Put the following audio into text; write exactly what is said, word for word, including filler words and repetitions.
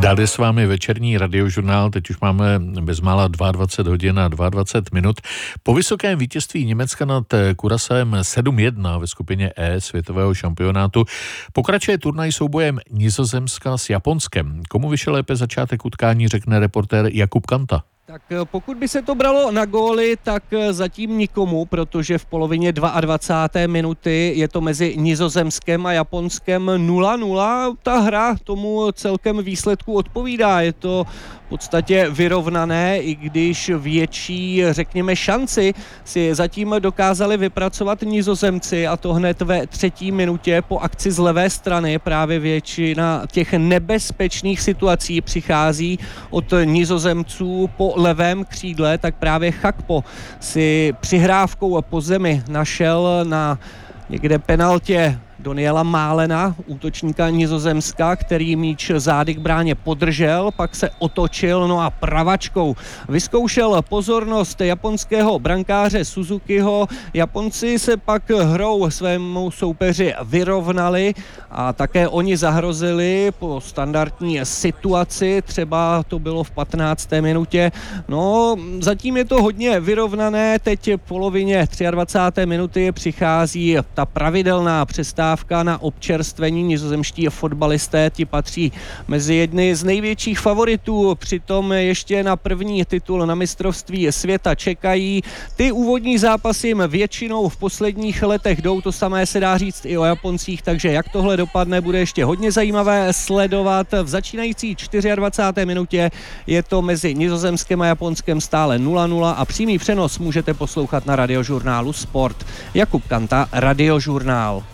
Dali s vámi večerní radiožurnál, teď už máme bezmála dvacet dva hodin a dvacet dva minut. Po vysokém vítězství Německa nad Curaçaem sedm jedna ve skupině E světového šampionátu pokračuje turnaj soubojem Nizozemska s Japonskem. Komu vyšel lépe začátek utkání, řekne reportér Jakub Kanta. Tak pokud by se to bralo na góly, tak zatím nikomu, protože v polovině dvacáté druhé minuty je to mezi Nizozemskem a Japonskem nula nula. Ta hra tomu celkem výsledku odpovídá. Je to v podstatě vyrovnané, i když větší, řekněme, šanci si zatím dokázali vypracovat Nizozemci, a to hned ve třetí minutě po akci z levé strany. Právě většina těch nebezpečných situací přichází od Nizozemců po levém křídle, tak právě Chakpo si přihrávkou po zemi našel na někde penaltě Doniela Málena, útočníka Nizozemska, který míč zády k bráně podržel, pak se otočil, no a pravačkou vyzkoušel pozornost japonského brankáře Suzukiho. Japonci se pak hrou svému soupeři vyrovnali a také oni zahrozili po standardní situaci, třeba to bylo v patnácté minutě. No, zatím je to hodně vyrovnané, teď v polovině dvacáté třetí minuty přichází ta pravidelná přestávka na občerstvení. Nizozemští fotbalisté, ti patří mezi jedny z největších favoritů, přitom ještě na první titul na mistrovství světa čekají. Ty úvodní zápasy jim většinou v posledních letech jdou, to samé se dá říct i o Japoncích, takže jak tohle dopadne, bude ještě hodně zajímavé sledovat. V začínající dvacáté čtvrté minutě je to mezi Nizozemskem a Japonskem stále nula nula a přímý přenos můžete poslouchat na radiožurnálu Sport. Jakub Kanta, Radiožurnál.